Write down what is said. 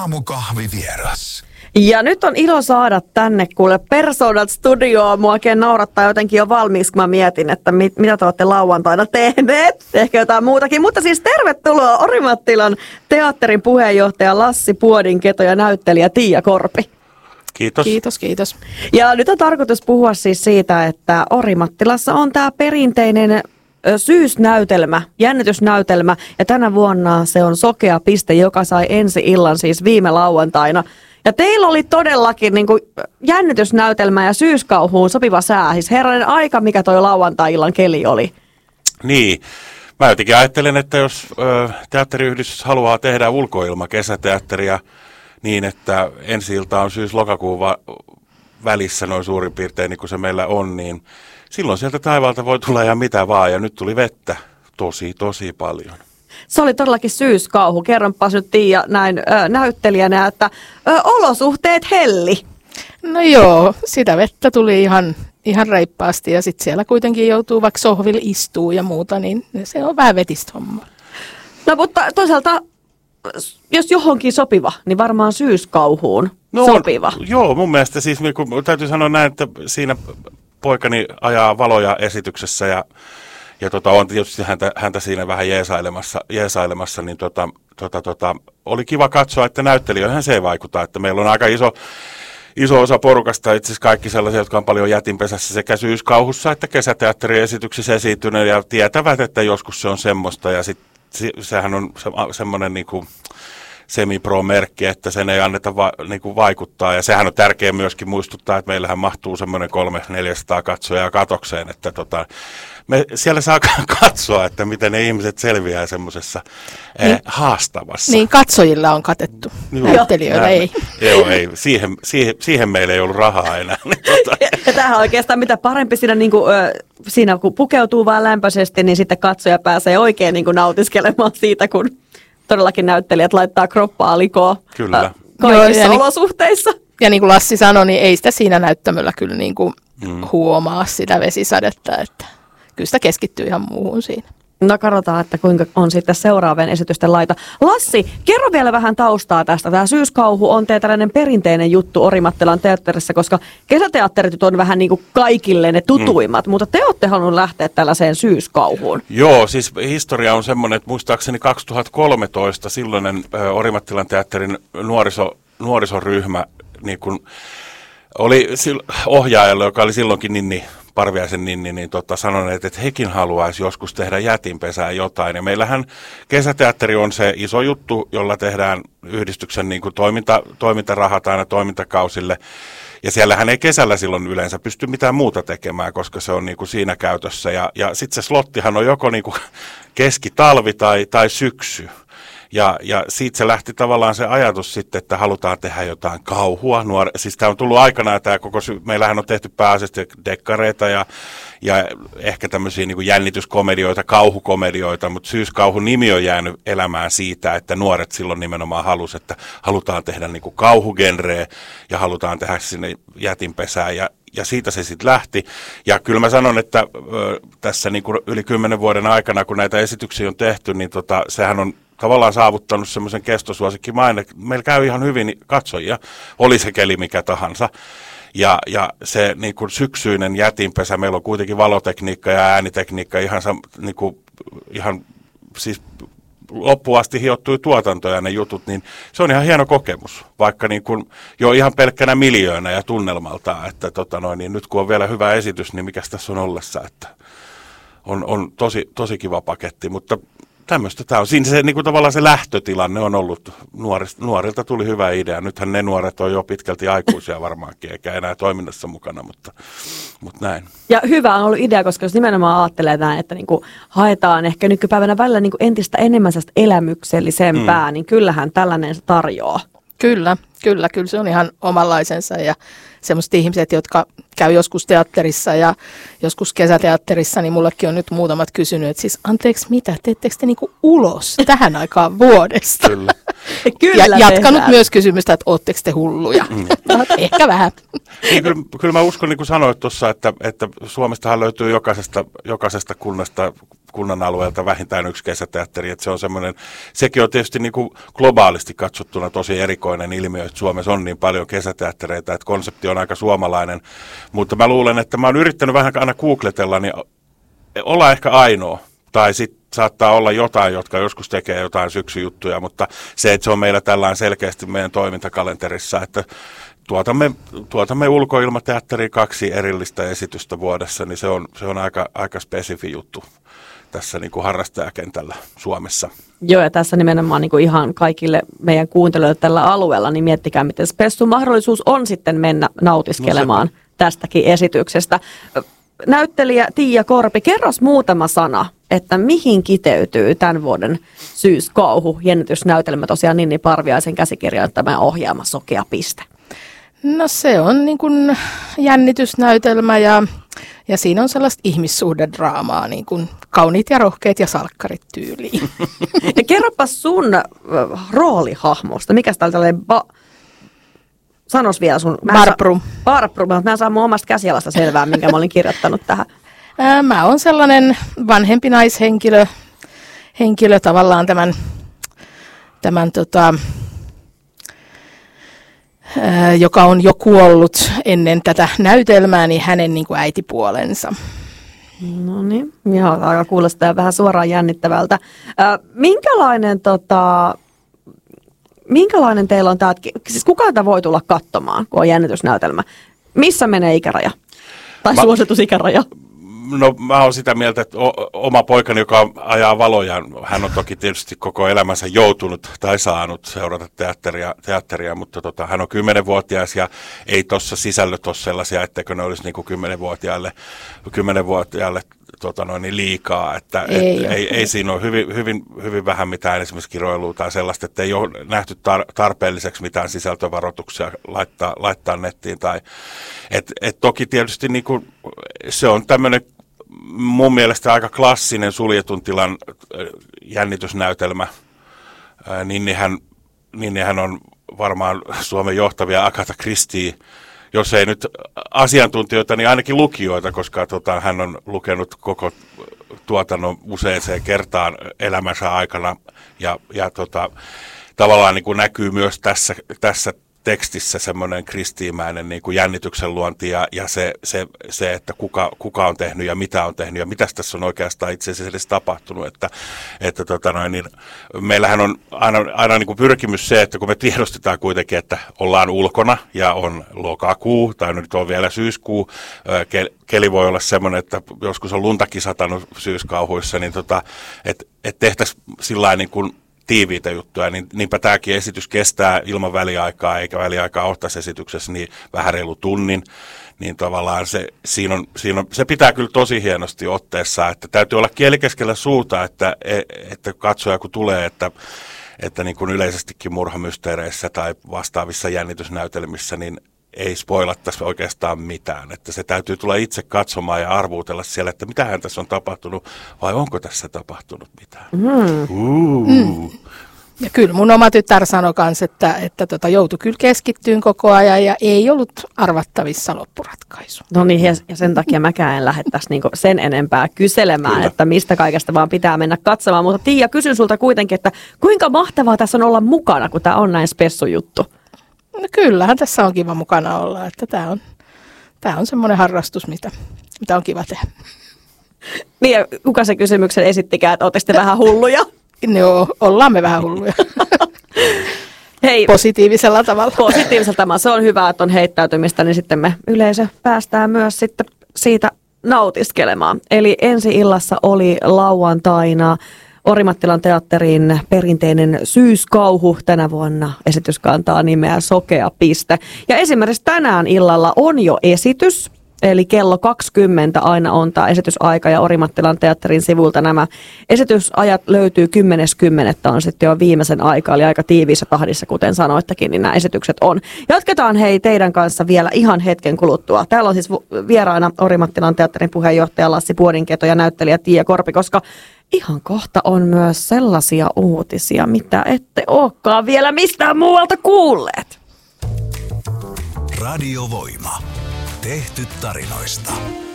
Aamukahvivieras. Ja nyt on ilo saada tänne kuule Personat Studioon. Mua oikein naurattaa jotenkin jo valmiiksi, kun mä mietin, että mitä te olette lauantaina tehneet. Ehkä jotain muutakin. Mutta siis tervetuloa Orimattilan teatterin puheenjohtaja Lassi Puodinketo ja näyttelijä Tiia Korpi. Kiitos. Kiitos. Ja nyt on tarkoitus puhua siis siitä, että Orimattilassa on tämä perinteinen syysnäytelmä, jännitysnäytelmä. Ja tänä vuonna se on Sokea piste, joka sai ensi illan siis viime lauantaina. Ja teillä oli todellakin niin kuin jännitysnäytelmä ja syyskauhuun sopiva sää. Siis herranen aika, mikä toi lauantai-illan keli oli. Niin. Mä jotenkin ajattelen, että jos teatteriyhdistys haluaa tehdä ulkoilma-kesäteatteria niin, että ensi ilta on syys-lokakuun välissä noin suurin piirtein niin kuin se meillä on, niin silloin sieltä taivaalta voi tulla ihan mitä vaan. Ja nyt tuli vettä tosi paljon. Se oli todellakin syyskauhu. Kerronpas nyt Tiia näin näyttelijänä, että olosuhteet helli. No joo, sitä vettä tuli ihan reippaasti ja sitten siellä kuitenkin joutuu vaikka sohville istuu ja muuta, niin se on vähän vetistä hommaa. No mutta toisaalta, jos johonkin sopiva, niin varmaan syyskauhuun sopiva. Joo, mun mielestä siis täytyy sanoa näin, että siinä poikani ajaa valoja esityksessä ja on tietysti häntä siinä vähän jeesailemassa niin oli kiva katsoa, että näyttelijöihin se ei vaikuta, että meillä on aika iso osa porukasta, itse asiassa kaikki sellaisia, jotka on paljon jätinpesässä sekä syyskauhussa että kesäteatteriesityksissä esiintyneet ja tietävät, että joskus se on semmoista ja sehän on semmoinen niinku semi-pro-merkki, että sen ei anneta vaikuttaa. Ja sehän on tärkeää myöskin muistuttaa, että meillähän mahtuu semmoinen 300-400 katsojaa katokseen, että me siellä saa katsoa, että miten ne ihmiset selviää semmoisessa haastavassa. Niin, katsojilla on katettu, näyttelijöillä ei. Joo, ei. Siihen meillä ei ollut rahaa enää. Ja tämähän oikeastaan mitä parempi siinä kun pukeutuu vaan lämpöisesti, niin sitten katsoja pääsee oikein nautiskelemaan siitä, kun todellakin näyttelijät laittaa kroppaa likoa kaikissa olosuhteissa. Ja niin kuin Lassi sanoi, niin ei sitä siinä näyttämöllä kyllä huomaa sitä vesisadetta, että kyllä sitä keskittyy ihan muuhun siinä. No katsotaan, että kuinka on sitten seuraavien esitysten laita. Lassi, kerro vielä vähän taustaa tästä. Tämä syyskauhu on tällainen perinteinen juttu Orimattilan teatterissa, koska kesäteatterit on vähän niin kuin kaikille ne tutuimmat, mutta te olette halunnut lähteä tällaiseen syyskauhuun. Joo, siis historia on semmoinen, että muistaakseni 2013 silloinen Orimattilan teatterin nuorisoryhmä niin kun oli ohjaajalle, joka oli silloinkin Parviaisen Ninni, niin sanoneet, että hekin haluaisi joskus tehdä jätinpesään jotain. Ja meillähän kesäteatteri on se iso juttu, jolla tehdään yhdistyksen toimintarahat aina toimintakausille. Ja siellähän ei kesällä silloin yleensä pysty mitään muuta tekemään, koska se on siinä käytössä. Ja sitten se slottihan on joko keskitalvi tai syksy. Ja siitä se lähti tavallaan se ajatus sitten, että halutaan tehdä jotain kauhua. Siis tämä on tullut aikanaan, meillähän on tehty pääasiassa dekkareita ja ehkä tämmöisiä jännityskomedioita, kauhukomedioita, mutta syyskauhun nimi on jäänyt elämään siitä, että nuoret silloin nimenomaan halusivat, että halutaan tehdä kauhugenreä ja halutaan tehdä sinne jätinpesään ja siitä se sitten lähti. Ja kyllä mä sanon, että tässä yli 10 vuoden aikana, kun näitä esityksiä on tehty, niin sehän on tavallaan saavuttanut semmoisen kestosuosikki maine. Meillä käy ihan hyvin katsojia, oli se keli mikä tahansa. Ja se syksyinen jätinpesä, meillä on kuitenkin valotekniikka ja äänitekniikka ihan siis loppuun asti hiottui tuotantoja ne jutut, niin se on ihan hieno kokemus, vaikka jo ihan pelkkänä miljöönä ja tunnelmaltaan, että niin nyt kun on vielä hyvä esitys, niin mikäs tässä on ollessa, että on tosi kiva paketti, mutta tämmöistä tämä on. Siinä se tavallaan se lähtötilanne on ollut, nuorilta tuli hyvä idea. Nythän ne nuoret on jo pitkälti aikuisia varmaankin, eikä enää toiminnassa mukana, mutta näin. Ja hyvä on ollut idea, koska jos nimenomaan ajattelee näin, että haetaan ehkä nykypäivänä välillä entistä enemmän elämyksellisempää, niin kyllähän tällainen se tarjoaa. Kyllä se on ihan omanlaisensa ja semmoiset ihmiset, jotka käy joskus teatterissa ja joskus kesäteatterissa, niin mullekin on nyt muutamat kysynyt, että siis anteeksi mitä, teettekö te ulos tähän aikaan vuodesta? Kyllä. Kyllä ja jatkanut tehdään. myös kysymystä, että ootteko te hulluja? Ehkä vähän. Niin, kyllä mä uskon, niin kuin sanoit tuossa, että Suomestahan löytyy jokaisesta kunnan alueelta vähintään yksi kesäteatteri. Että se on semmoinen, sekin on tietysti niin kuin globaalisti katsottuna tosi erikoinen ilmiö, että Suomessa on niin paljon kesäteattereita, että konsepti on aika suomalainen. Mutta mä luulen, että mä oon yrittänyt vähän aina googletella, niin ollaan ehkä ainoa. Tai sitten saattaa olla jotain, jotka joskus tekee jotain syksyjuttuja, mutta se, että se on meillä tällainen selkeästi meidän toimintakalenterissa, että tuotamme ulkoilmateatteriin 2 erillistä esitystä vuodessa, niin se on aika spesifi juttu tässä niin kuin harrastajakentällä Suomessa. Joo, ja tässä nimenomaan niin kuin ihan kaikille meidän kuuntelijoille tällä alueella, niin miettikää, miten spessun mahdollisuus on sitten mennä nautiskelemaan tästäkin esityksestä. Näyttelijä Tiia Korpi, kerros muutama sana, että mihin kiteytyy tämän vuoden syyskauhu, jännitysnäytelmä tosiaan Ninni Parviaisen käsikirjoittama ja ohjaama Sokea piste. No se on niin kuin jännitysnäytelmä ja siinä on sellaista ihmissuhdedraamaa, niin kuin kauniit ja rohkeat ja salkkarit tyyliin. Ja kerropas sun roolihahmosta, mikäs täällä tällainen sanos vielä sun... Barbrum. Barbrum, mä en saa mun omasta käsialasta selvää, minkä mä olin kirjoittanut tähän. Mä oon sellainen vanhempi naishenkilö tavallaan tämän joka on jo kuollut ennen tätä näytelmää, niin hänen niin kuin äitipuolensa. No niin, ihan aika kuulostaa vähän suoraan jännittävältä. Minkälainen teillä on tämä, siis kuka voi tulla katsomaan, kun on jännitysnäytelmä? Missä menee ikäraja? Tai suositusikäraja? No mä oon sitä mieltä, että oma poikani, joka ajaa valoja, hän on toki tietysti koko elämänsä joutunut tai saanut seurata teatteria, mutta hän on 10-vuotias ja ei tuossa sisällöt ole sellaisia, etteikö ne olisi niin kuin 10-vuotiaalle niin liikaa, että ei siinä ole hyvin vähän mitään esimerkiksi kiroilua tai sellaista, että ei ole nähty tarpeelliseksi mitään sisältövaroituksia laittaa nettiin. Tai, et toki tietysti niin kuin, se on tämmöinen mun mielestä aika klassinen suljetun tilan jännitysnäytelmä, niin hän on varmaan Suomen johtavia Agatha Christie, jos ei nyt asiantuntijoita, niin ainakin lukijoita, koska hän on lukenut koko tuotannon useaseen kertaan elämänsä aikana ja tavallaan niin kuin näkyy myös tässä tekstissä semmoinen kristiimäinen niin kuin jännityksen luonti ja se, että kuka on tehnyt ja mitä on tehnyt ja mitä tässä on oikeastaan itse asiassa edes tapahtunut. Niin meillähän on aina niin kuin pyrkimys se, että kun me tiedostetaan kuitenkin, että ollaan ulkona ja on lokakuu tai nyt on vielä syyskuu, keli voi olla semmoinen, että joskus on luntakin satanut syyskauhuissa, niin että tehtäisiin sillain niin kuin tiiviitä juttuja, niin niinpä tämäkin esitys kestää ilman väliaikaa, eikä väliaikaa ole tässä esityksessä niin vähän reilu tunnin, niin tavallaan se pitää kyllä tosi hienosti otteessa, että täytyy olla kieli keskellä suuta, että katsoja kun tulee, että niin kuin yleisestikin murhamysteereissä tai vastaavissa jännitysnäytelmissä, niin ei spoilattaisi oikeastaan mitään, että se täytyy tulla itse katsomaan ja arvuutella siellä, että mitähän tässä on tapahtunut vai onko tässä tapahtunut mitään. Ja kyllä mun oma tytär sanoi kanssa, että joutui kyllä keskittyyn koko ajan ja ei ollut arvattavissa loppuratkaisu. No niin, ja sen takia mäkään en lähettäisi niinku sen enempää kyselemään, kyllä, että mistä kaikesta vaan pitää mennä katsomaan. Mutta Tiia, kysyn sulta kuitenkin, että kuinka mahtavaa tässä on olla mukana, kun tämä on näin spessu juttu? No kyllähän tässä on kiva mukana olla, että tämä on semmoinen harrastus, mitä on kiva tehdä. Niin, ja kuka se kysymyksen esittikään, että ootte sitten vähän hulluja? Joo, ollaan me vähän hulluja. Hei, positiivisella tavalla. Positiivisella tavalla. Se on hyvä, että on heittäytymistä, niin sitten me yleisö päästään myös sitten siitä nautiskelemaan. Eli ensi illassa oli lauantaina Orimattilan teatterin perinteinen syyskauhu. Tänä vuonna esitys kantaa nimeä Sokea piste. Ja esimerkiksi tänään illalla on jo esitys. Eli kello 20 aina on tämä esitysaika ja Orimattilan teatterin sivulta nämä esitysajat löytyy 10.10. on sitten jo viimeisen aika, eli aika tiiviissä tahdissa, kuten sanoittekin, niin nämä esitykset on. Jatketaan hei teidän kanssa vielä ihan hetken kuluttua. Täällä on siis vieraana Orimattilan teatterin puheenjohtaja Lassi Puodinketo ja näyttelijä Tiia Korpi, koska ihan kohta on myös sellaisia uutisia, mitä ette olekaan vielä mistään muualta kuulleet. Radiovoima. Tehty tarinoista.